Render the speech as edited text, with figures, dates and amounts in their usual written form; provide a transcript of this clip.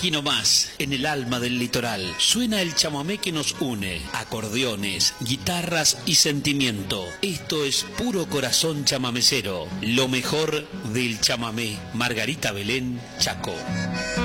Aquí nomás, en el alma del litoral, suena el chamamé que nos une. Acordeones, guitarras y sentimiento. Esto es puro corazón chamamecero. Lo mejor del chamamé. Margarita Belén, Chaco.